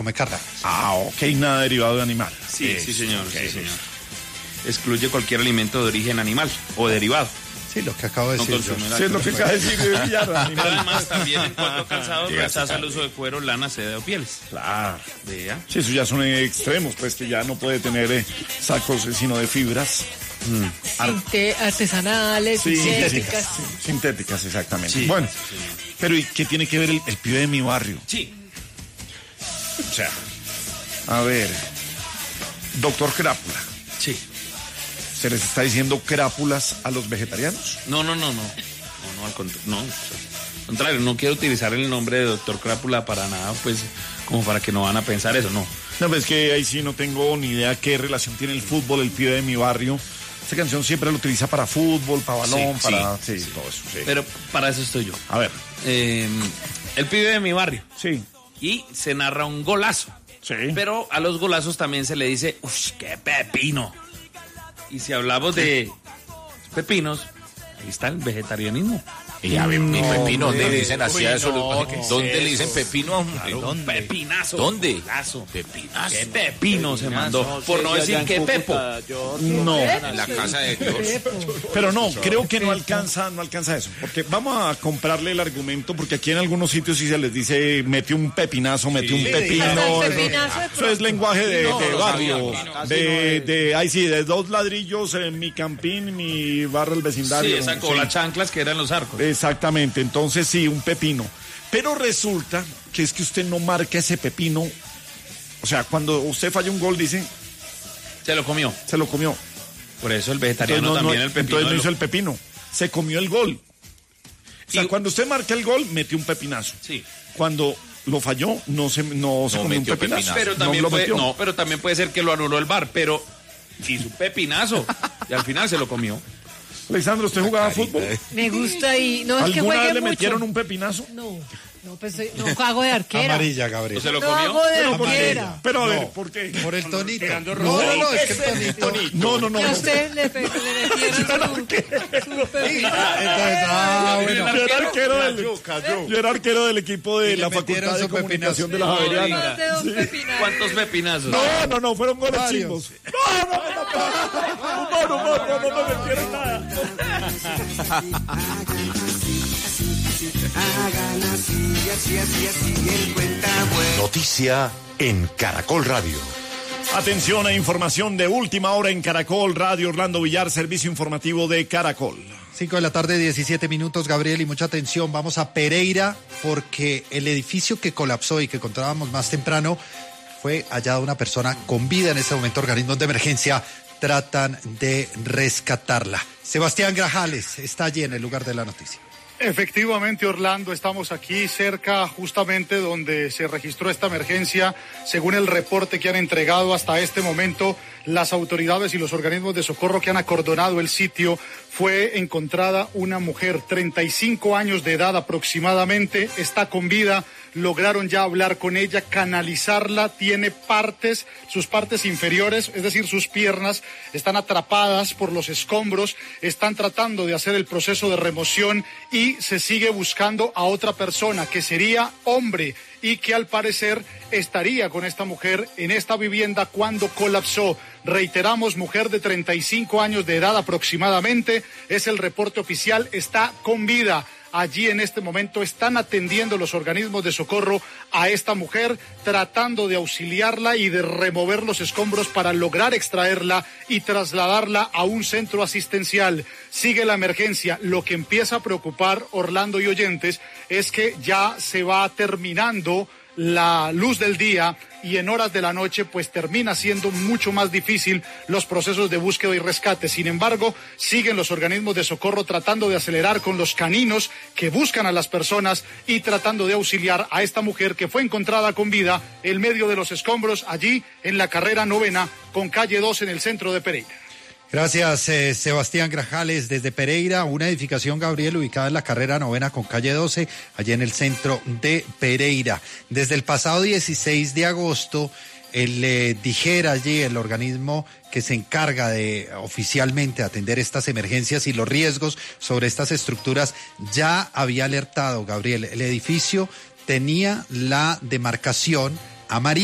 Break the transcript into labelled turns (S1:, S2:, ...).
S1: come carne.
S2: Ok, nada derivado de animal.
S3: Sí, señor. Excluye cualquier alimento de origen animal o derivado.
S1: Sí, lo que acabo de decir.
S2: Sí, es lo que acaba de decir.
S3: Pero además también en cuanto a calzado, rechaza el uso de cuero, lana, seda o pieles.
S2: Claro.
S3: Vea.
S2: Sí, eso ya son extremos, pues que ya no puede tener sacos sino de fibras.
S4: Artesanales, sintéticas.
S2: Sintéticas, exactamente.
S3: Sí,
S2: bueno,
S3: sí,
S2: pero ¿y qué tiene que ver el pibe de mi barrio?
S3: Sí.
S2: O sea, a ver, doctor Crápula.
S3: Sí.
S2: ¿Se les está diciendo crápulas a los vegetarianos?
S3: No, al contrario, no quiero utilizar el nombre de doctor Crápula para nada, pues, como para que no van a pensar eso, no.
S2: No, pues es que ahí sí no tengo ni idea qué relación tiene el fútbol, el pibe de mi barrio. Esta canción siempre la utiliza para fútbol, para balón,
S3: Sí,
S2: todo eso. Sí.
S3: Pero para eso estoy yo.
S2: A ver.
S3: El pibe de mi barrio.
S2: Sí.
S3: Y se narra un golazo.
S2: Sí.
S3: Pero a los golazos también se le dice, ¡uff, qué pepino! Y si hablamos de pepinos, ahí está el vegetarianismo.
S5: Y a ver, mi pepino, ¿dónde le dicen así a eso? ¿Dónde le dicen pepino?
S3: Claro, pepinazo.
S5: ¿Dónde?
S3: Golazo.
S5: Pepinazo.
S3: ¿Qué pepino se mandó? Por no decir que pepo.
S2: No.
S5: En la casa de Dios.
S2: Pero no, creo que no alcanza eso. Porque vamos a comprarle el argumento, porque aquí en algunos sitios sí se les dice, mete un pepinazo, mete un pepino. Eso es lenguaje de barrio. De 2 ladrillos en mi campín, mi barrio, el vecindario.
S3: Sí, esa con las chanclas que eran los arcos.
S2: Exactamente, entonces sí, un pepino. Pero resulta que es que usted no marca ese pepino. O sea, cuando usted falla un gol, dice...
S3: Se lo comió.
S2: Se lo comió.
S3: Por eso el vegetariano también el pepino.
S2: Entonces no hizo el pepino. Se comió el gol. O sea, cuando usted marca el gol, metió un pepinazo.
S3: Sí.
S2: Cuando lo falló, no se comió un pepinazo.
S3: Pero también puede ser que lo anuló el VAR, pero hizo un pepinazo. Y al final se lo comió.
S2: Alexandra, ¿usted jugaba fútbol?
S4: Me gusta y no es que
S2: ¿Alguna
S4: juegue
S2: vez le
S4: mucho.
S2: metieron un pepinazo?
S4: No, pues no hago de arquera.
S1: Amarilla, Gabriel.
S3: ¿Se lo
S4: No
S3: comió?
S4: hago de arquera.
S2: Pero a ver, ¿por qué?
S1: Por el tonito.
S5: No,
S1: Es que el tonito.
S2: No.
S4: Que a usted le metieron su pepino.
S2: Yo era arquero del equipo de la Facultad de Comunicación de la Javeriana.
S3: ¿Cuántos pepinazos?
S2: No, fueron goles chimbos. No me metieron nada.
S6: Noticia en Caracol Radio.
S2: Atención a información de última hora en Caracol Radio. Orlando Villar, servicio informativo de Caracol.
S1: 5 de la tarde, 17 minutos, Gabriel, y mucha atención. Vamos a Pereira porque el edificio que colapsó y que contábamos más temprano fue hallada una persona con vida. En este momento, organismos de emergencia tratan de rescatarla. Sebastián Grajales está allí en el lugar de la noticia.
S7: Efectivamente, Orlando, estamos aquí cerca justamente donde se registró esta emergencia. Según el reporte que han entregado hasta este momento las autoridades y los organismos de socorro que han acordonado el sitio, fue encontrada una mujer, 35 años de edad aproximadamente, está con vida. Lograron ya hablar con ella, canalizarla, tiene sus partes inferiores, es decir, sus piernas, están atrapadas por los escombros, están tratando de hacer el proceso de remoción y se sigue buscando a otra persona que sería hombre y que al parecer estaría con esta mujer en esta vivienda cuando colapsó. Reiteramos, mujer de 35 años de edad aproximadamente, es el reporte oficial, está con vida. Allí en este momento están atendiendo los organismos de socorro a esta mujer, tratando de auxiliarla y de remover los escombros para lograr extraerla y trasladarla a un centro asistencial. Sigue la emergencia. Lo que empieza a preocupar, Orlando y oyentes, es que ya se va terminando la luz del día y en horas de la noche pues termina siendo mucho más difícil los procesos de búsqueda y rescate. Sin embargo, siguen los organismos de socorro tratando de acelerar con los caninos que buscan a las personas y tratando de auxiliar a esta mujer que fue encontrada con vida en medio de los escombros allí en la carrera 9 con calle 2 en el centro de Pereira.
S1: Gracias, Sebastián Grajales, desde Pereira, una edificación, Gabriel, ubicada en la carrera 9 con calle 12, allí en el centro de Pereira. Desde el pasado 16 de agosto, el DIGER allí, el organismo que se encarga de oficialmente atender estas emergencias y los riesgos sobre estas estructuras, ya había alertado, Gabriel, el edificio tenía la demarcación amarilla.